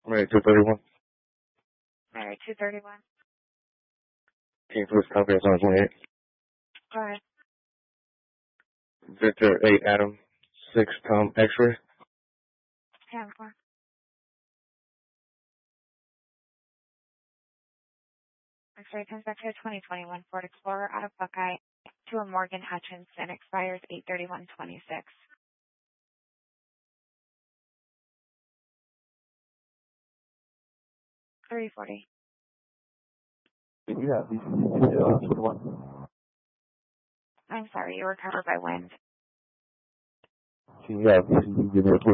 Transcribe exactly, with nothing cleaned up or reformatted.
Mary two thirty-one. Mary two thirty-one. Team First Company on twenty-eight. Go ahead. Victor eight Adam six Tom X-ray. ten four. X-ray comes back to a twenty twenty-one Ford Explorer out of Buckeye to a Morgan Hutchinson, expires eight thirty-one twenty-six. three forty. Yeah, twenty-one. I'm sorry, you were covered by wind. Yeah, you give me a